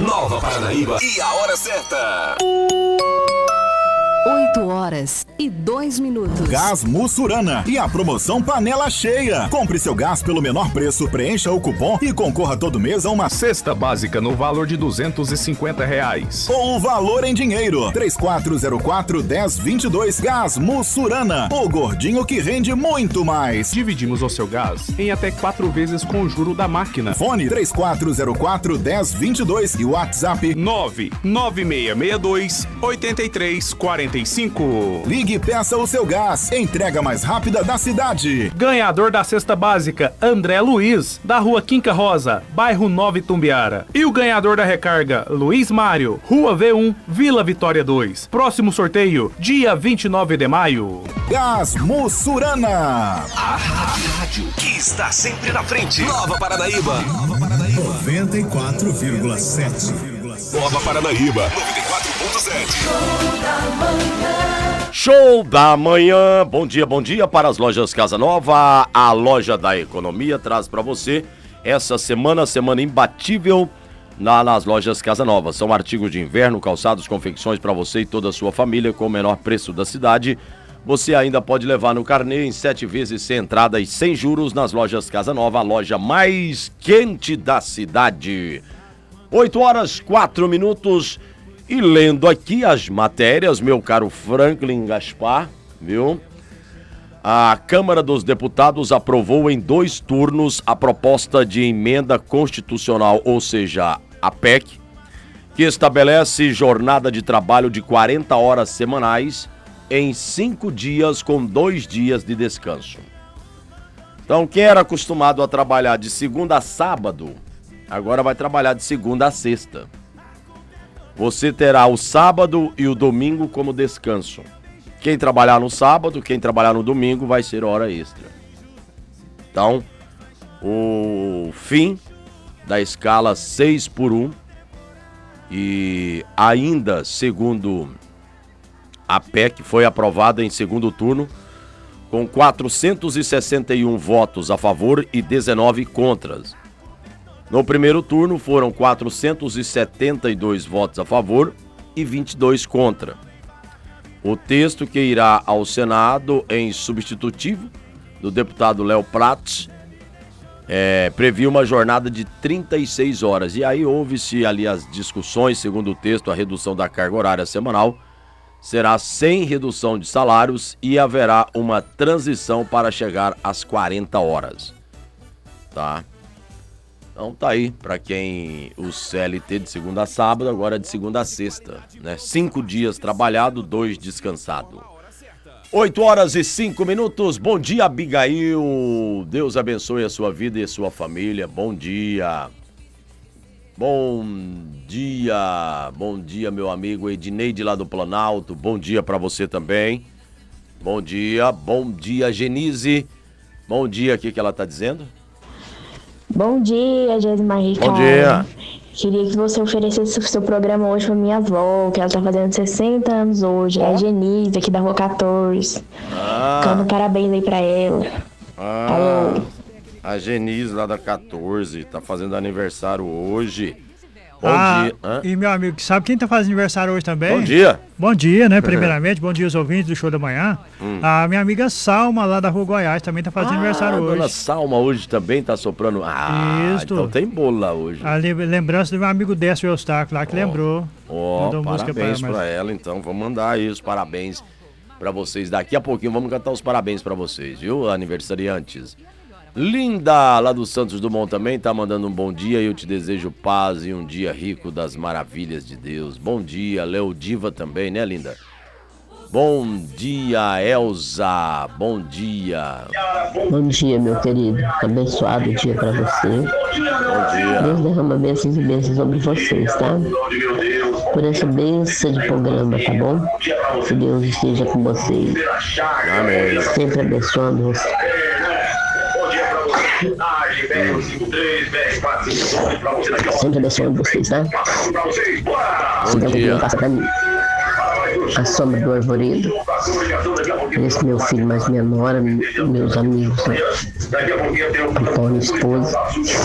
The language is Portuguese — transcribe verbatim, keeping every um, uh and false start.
Nova Paranaíba e a hora certa. oito horas e dois minutos. Gás Mussurana e a promoção Panela Cheia. Compre seu gás pelo menor preço, preencha o cupom e concorra todo mês a uma cesta básica no valor de duzentos e cinquenta reais. Ou o valor em dinheiro. três quatro zero quatro, um zero dois dois. Gás Mussurana. O gordinho que rende muito mais. Dividimos o seu gás em até quatro vezes com o juro da máquina. Fone três quatro zero quatro, um zero dois dois e WhatsApp nove nove seis seis dois, oito três quatro cinco. Ligue e peça o seu gás. Entrega mais rápida da cidade. Ganhador da cesta básica, André Luiz, da rua Quinca Rosa, bairro Nova Itumbiara. E o ganhador da recarga, Luiz Mário, rua V um, Vila Vitória dois. Próximo sorteio, dia vinte e nove de maio. Gás Mussurana. A rádio que está sempre na frente. Nova Paranaíba. Nova Paranaíba. noventa e quatro vírgula sete. Nova Paranaíba. noventa e quatro vírgula sete. Show da manhã. Bom dia, bom dia para as lojas Casa Nova. A loja da economia traz para você essa semana, semana imbatível na, nas lojas Casa Nova. São artigos de inverno, calçados, confecções para você e toda a sua família com o menor preço da cidade. Você ainda pode levar no carnê em sete vezes sem entrada e sem juros nas lojas Casa Nova, a loja mais quente da cidade. oito horas, quatro minutos. E lendo aqui as matérias, meu caro Franklin Gaspar, viu? A Câmara dos Deputados aprovou em dois turnos a proposta de emenda constitucional, ou seja, a P E C, que estabelece jornada de trabalho de quarenta horas semanais em cinco dias com dois dias de descanso. Então, quem era acostumado a trabalhar de segunda a sábado, agora vai trabalhar de segunda a sexta. Você terá o sábado e o domingo como descanso. Quem trabalhar no sábado, quem trabalhar no domingo vai ser hora extra. Então, o fim da escala seis por um e ainda, segundo a P E C, foi aprovada em segundo turno com quatrocentos e sessenta e um votos a favor e dezenove contras. No primeiro turno foram quatrocentos e setenta e dois votos a favor e vinte e dois contra. O texto que irá ao Senado em substitutivo do deputado Léo Prats é, previa uma jornada de trinta e seis horas. E aí houve-se ali as discussões, segundo o texto, a redução da carga horária semanal será sem redução de salários e haverá uma transição para chegar às quarenta horas. Tá? Então tá aí, para quem o C L T de segunda a sábado, agora é de segunda a sexta, né? Cinco dias trabalhado, dois descansado. Oito horas e cinco minutos, bom dia, Abigail. Deus abençoe a sua vida e a sua família, bom dia. Bom dia, bom dia, meu amigo Edneide lá do Planalto, bom dia para você também. Bom dia, bom dia, Genise. Bom dia, o que que ela tá dizendo? Bom dia, Jesmar Ricardo. Bom dia. Queria que você oferecesse o seu programa hoje pra minha avó, que ela tá fazendo sessenta anos hoje. É a Genise, aqui da Rua quatorze. Ah. Dando parabéns aí pra ela. Ah, Alô. A Genise lá da quatorze tá fazendo aniversário hoje. Bom ah, dia. Hã? E meu amigo, sabe quem tá fazendo aniversário hoje também? Bom dia. Bom dia, né? Primeiramente, bom dia aos ouvintes do Show da Manhã. Hum. A minha amiga Salma, lá da Rua Goiás, também tá fazendo Ah, aniversário a hoje. dona Salma hoje também tá soprando. Ah, Isso. então tem bolo lá hoje. A lembrança do meu amigo Décio Eustáquio lá, que oh. lembrou. Ó, oh, parabéns pra, ela, mas... pra ela, então. Vamos mandar aí os parabéns pra vocês. Daqui a pouquinho vamos cantar os parabéns pra vocês, viu, aniversariantes. Linda, lá do Santos Dumont também, tá mandando um bom dia. Eu te desejo paz e um dia rico das maravilhas de Deus. Bom dia, Léo Diva também, né, linda? Bom dia, Elza. Bom dia. Bom dia, meu querido. Abençoado dia pra você. Bom dia. Deus derrama bênçãos e bênçãos sobre vocês, tá? Por essa bênção de programa, tá bom? Que Deus esteja com vocês. Amém. Sempre abençoando vocês. Sempre abençoando vocês, tá? Bom dia. Passa pra mim. A sombra do arvoredo. Esse meu filho mais minha nora, meus amigos, né? Antônio, esposa.